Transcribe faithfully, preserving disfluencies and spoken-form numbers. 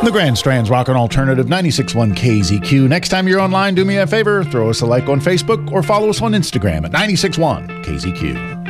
The Grand Strand's Rockin' Alternative ninety-six point one K Z Q. Next time you're online, do me a favor, throw us a like on Facebook or follow us on Instagram at ninety-six point one K Z Q.